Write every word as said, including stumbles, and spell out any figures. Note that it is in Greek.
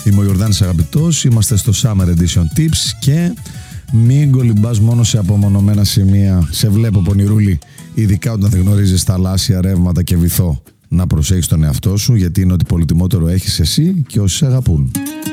Είμαι ο Ιορδάνης Αγαπητός, είμαστε στο Summer Edition Tips και μην κολυμπάς μόνο σε απομονωμένα σημεία. Σε βλέπω πονηρούλη, ειδικά όταν δεν γνωρίζεις θαλάσσια, ρεύματα και βυθό. Να προσέχεις τον εαυτό σου, γιατί είναι ότι πολυτιμότερο έχεις εσύ και όσοι σε αγαπούν.